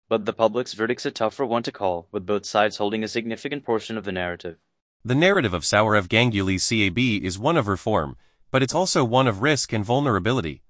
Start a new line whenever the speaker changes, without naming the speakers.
But the public's verdict's a tougher one to call, with both sides holding a significant portion of the narrative.
The narrative of Sourav Ganguly's CAB is one of reform, but it's also one of risk and vulnerability.